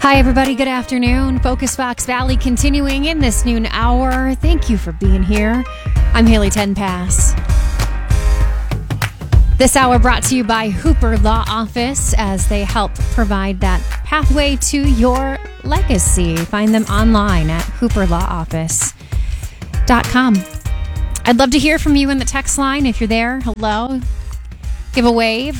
Hi, everybody. Good afternoon. Focus Fox Valley continuing in this noon hour. Thank you for being here. I'm Haley Tenpass. This hour brought to you by Hooper Law Office as they help provide that pathway to your legacy. Find them online at hooperlawoffice.com. I'd love to hear from you in the text line if you're there. Hello. Give a wave,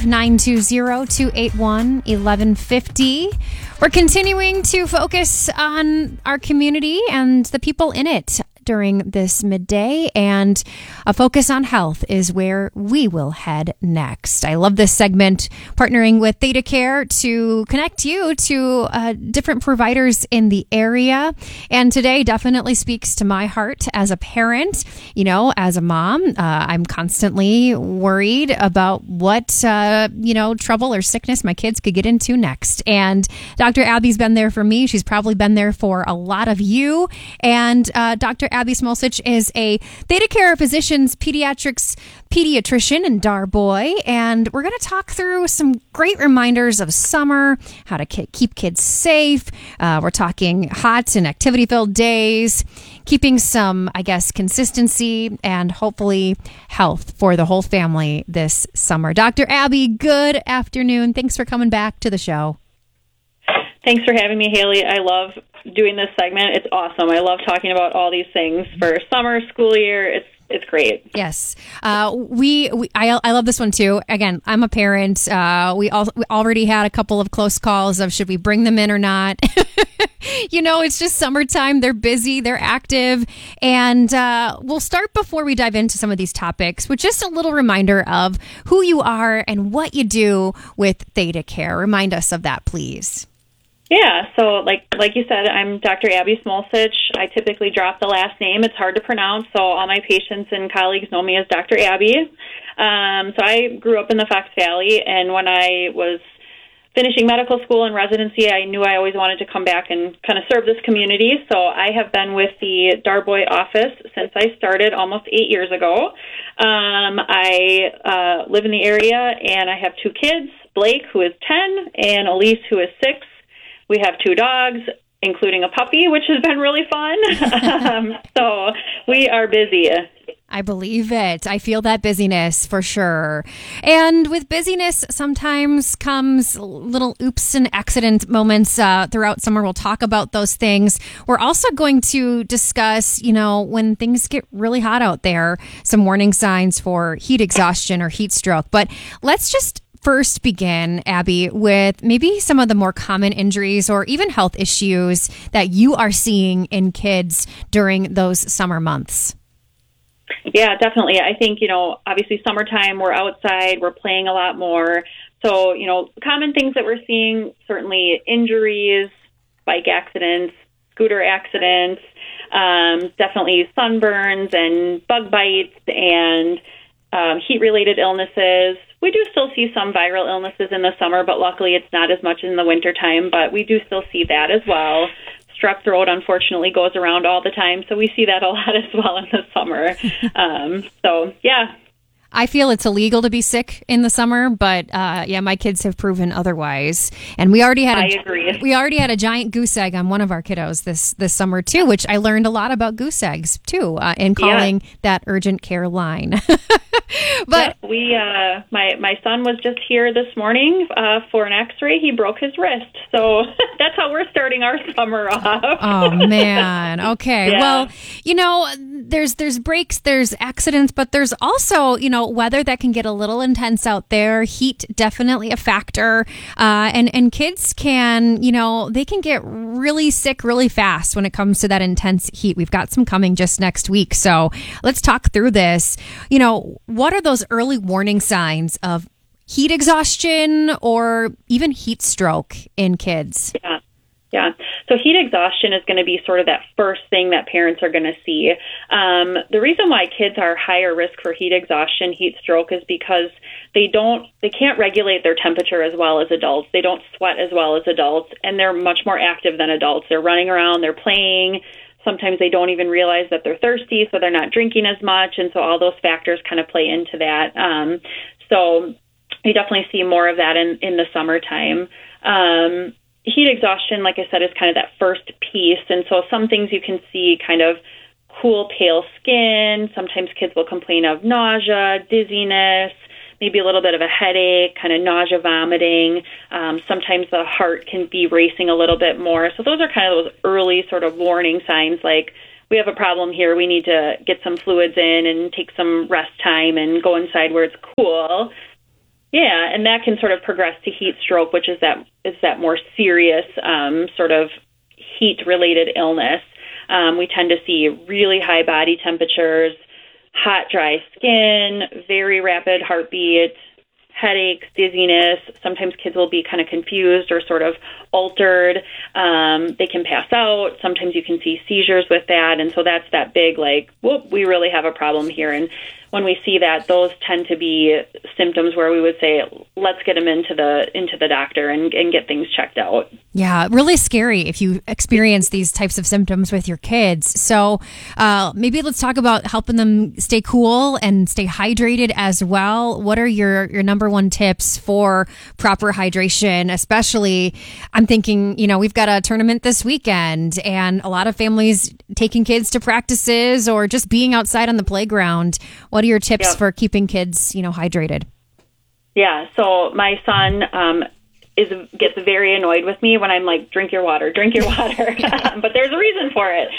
920-281-1150. We're continuing to focus on our community and the people in it during this midday, and a focus on health is where we will head next. I love this segment, partnering with Theta Care to connect you to different providers in the area. And today definitely speaks to my heart as a parent. You know, as a mom, I'm constantly worried about what, trouble or sickness my kids could get into next. And Dr. Abby's been there for me. She's probably been there for a lot of you. And Dr. Abby Smolcich is a Theta Care Physicians pediatrician in Darboy, and we're going to talk through some great reminders of summer, how to keep kids safe. We're talking hot and activity-filled days, keeping some, consistency and hopefully health for the whole family this summer. Dr. Abby, good afternoon. Thanks for coming back to the show. Thanks for having me, Haley. I love doing this segment. It's awesome. I love talking about all these things for summer, school year. It's great. Yes. I love this one too. Again, I'm a parent. We already had a couple of close calls of should we bring them in or not. It's just summertime. They're busy. They're active. And we'll start before we dive into some of these topics with just a little reminder of who you are and what you do with Theta Care. Remind us of that, please. Yeah, so like you said, I'm Dr. Abby Smolcich. I typically drop the last name. It's hard to pronounce, so all my patients and colleagues know me as Dr. Abby. So I grew up in the Fox Valley, and when I was finishing medical school and residency, I knew I always wanted to come back and kind of serve this community. So I have been with the Darboy office since I started almost 8 years ago. I live in the area, and I have two kids, Blake, who is 10, and Elise, who is 6. We have 2 dogs, including a puppy, which has been really fun. So we are busy. I believe it. I feel that busyness for sure. And with busyness, sometimes comes little oops and accident moments throughout summer. We'll talk about those things. We're also going to discuss, when things get really hot out there, some warning signs for heat exhaustion or heat stroke. But let's just first begin, Abby, with maybe some of the more common injuries or even health issues that you are seeing in kids during those summer months. Yeah, definitely. I think, obviously summertime, we're outside, we're playing a lot more. So, common things that we're seeing, certainly injuries, bike accidents, scooter accidents, definitely sunburns and bug bites and heat-related illnesses. We do still see some viral illnesses in the summer, but luckily it's not as much in the wintertime, but we do still see that as well. Strep throat, unfortunately, goes around all the time, so we see that a lot as well in the summer. Yeah. I feel it's illegal to be sick in the summer, but my kids have proven otherwise. And we already had a giant goose egg on one of our kiddos this summer too, which I learned a lot about goose eggs too in calling that urgent care line. But my son was just here this morning for an X-ray. He broke his wrist, so that's how we're starting our summer off. Oh man, okay. Yeah. Well, there's breaks, there's accidents, but there's also weather that can get a little intense out there. Heat definitely a factor, and kids can they can get really sick really fast when it comes to that intense heat. We've got some coming just next week, so let's talk through this. What are those early warning signs of heat exhaustion or even heat stroke in kids? Yeah. So heat exhaustion is going to be sort of that first thing that parents are going to see. The reason why kids are higher risk for heat exhaustion, heat stroke, is because they can't regulate their temperature as well as adults. They don't sweat as well as adults, and they're much more active than adults. They're running around, they're playing. Sometimes they don't even realize that they're thirsty, so they're not drinking as much, and so all those factors kind of play into that. So you definitely see more of that in the summertime. heat exhaustion, like I said, is kind of that first piece. And so some things you can see kind of cool, pale skin. Sometimes kids will complain of nausea, dizziness, maybe a little bit of a headache, kind of nausea, vomiting. Sometimes the heart can be racing a little bit more. So those are kind of those early sort of warning signs, like we have a problem here. We need to get some fluids in and take some rest time and go inside where it's cool. Yeah, and that can sort of progress to heat stroke, which is that more serious sort of heat-related illness. We tend to see really high body temperatures, hot, dry skin, very rapid heartbeat, headaches, dizziness. Sometimes kids will be kind of confused or sort of altered. They can pass out. Sometimes you can see seizures with that. And so that's that big, like, whoop, we really have a problem here. And when we see that, those tend to be symptoms where we would say, let's get them into the doctor and get things checked out. Yeah, really scary if you experience these types of symptoms with your kids. So maybe let's talk about helping them stay cool and stay hydrated as well. What are your number one tips for proper hydration? Especially, I'm thinking, we've got a tournament this weekend and a lot of families taking kids to practices or just being outside on the playground. What are your tips for keeping kids, hydrated? Yeah, so my son gets very annoyed with me when I'm like, drink your water. But there's a reason for it.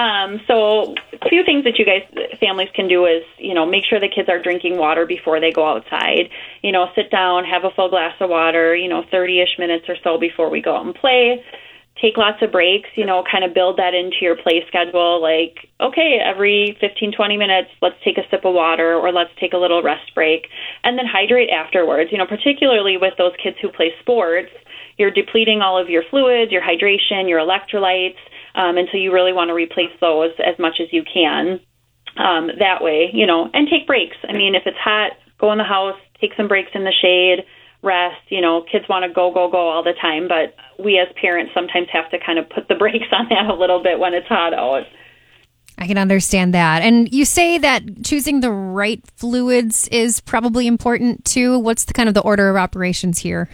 So a few things that you guys, families can do is, make sure the kids are drinking water before they go outside. Sit down, have a full glass of water, 30-ish minutes or so before we go out and play. Take lots of breaks, kind of build that into your play schedule. Like, okay, every 15, 20 minutes, let's take a sip of water or let's take a little rest break and then hydrate afterwards. Particularly with those kids who play sports, you're depleting all of your fluids, your hydration, your electrolytes. And so you really want to replace those as much as you can that way, and take breaks. I mean, if it's hot, go in the house, take some breaks in the shade, rest. Kids want to go all the time, but we as parents sometimes have to kind of put the brakes on that a little bit when it's hot out. I can understand that. And you say that choosing the right fluids is probably important too. What's the order of operations here?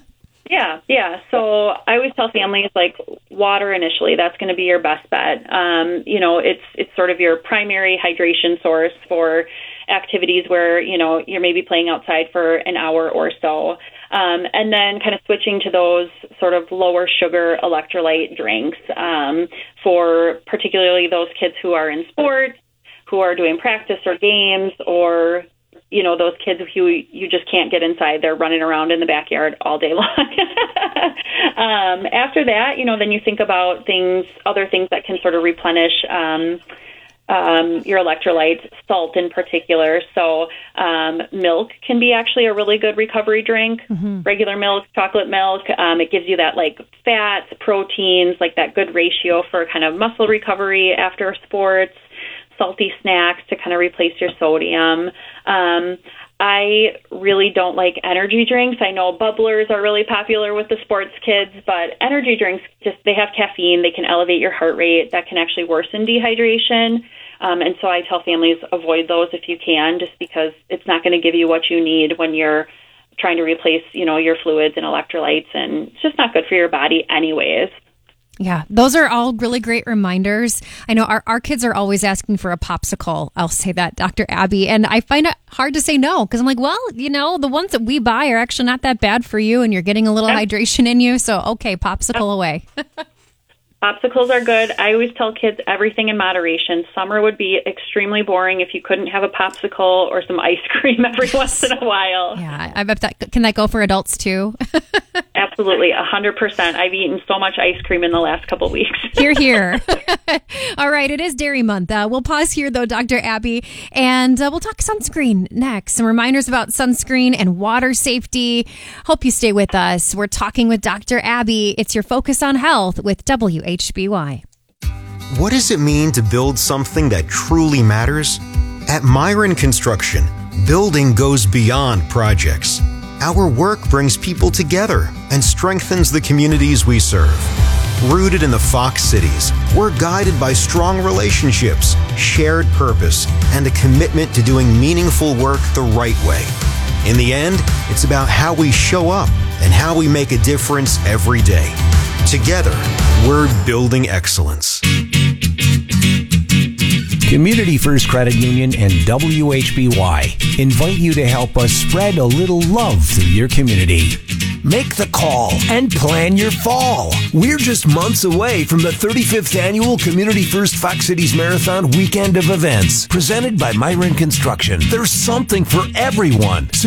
Yeah. So I always tell families, like, water initially, that's going to be your best bet. It's sort of your primary hydration source for activities where, you're maybe playing outside for an hour or so. And then kind of switching to those sort of lower sugar electrolyte drinks for particularly those kids who are in sports, who are doing practice or games, or those kids who you just can't get inside. They're running around in the backyard all day long. After that, then you think about other things that can sort of replenish your electrolytes, salt in particular. So milk can be actually a really good recovery drink. Mm-hmm. Regular milk, chocolate milk. It gives you that like fats, proteins, like that good ratio for kind of muscle recovery after sports. Salty snacks to kind of replace your sodium. I really don't like energy drinks. I know bubblers are really popular with the sports kids, but energy drinks, they have caffeine. They can elevate your heart rate. That can actually worsen dehydration. And so I tell families avoid those if you can, just because it's not going to give you what you need when you're trying to replace, your fluids and electrolytes, and it's just not good for your body anyways. Yeah, those are all really great reminders. I know our kids are always asking for a popsicle. I'll say that, Dr. Abby. And I find it hard to say no because I'm like, well, the ones that we buy are actually not that bad for you and you're getting a little hydration in you. So, okay, popsicle away. Popsicles are good. I always tell kids everything in moderation. Summer would be extremely boring if you couldn't have a popsicle or some ice cream every once in a while. Yeah, I bet can that go for adults too? Absolutely, 100%. I've eaten so much ice cream in the last couple of weeks. Hear, hear. All right, it is Dairy Month. We'll pause here, though, Dr. Abby, and we'll talk sunscreen next. Some reminders about sunscreen and water safety. Hope you stay with us. We're talking with Dr. Abby. It's your Focus on Health with WHBY. What does it mean to build something that truly matters? At Myron Construction, building goes beyond projects. Our work brings people together and strengthens the communities we serve. Rooted in the Fox Cities, we're guided by strong relationships, shared purpose, and a commitment to doing meaningful work the right way. In the end, it's about how we show up and how we make a difference every day. Together, we're building excellence. Community First Credit Union and WHBY invite you to help us spread a little love through your community. Make the call and plan your fall. We're just months away from the 35th Annual Community First Fox Cities Marathon weekend of events, presented by Myron Construction. There's something for everyone. So